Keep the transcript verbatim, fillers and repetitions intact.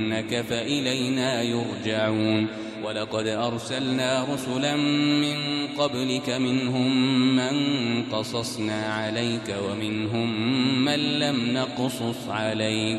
فإلينا يرجعون ولقد أرسلنا رسلا من قبلك منهم من قصصنا عليك ومنهم من لم نقصص عليك